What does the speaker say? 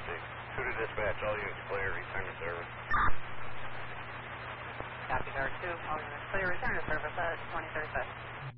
2 to dispatch, all units clear, return to service. Copy, Guard 2, all units clear, return to service at 2035.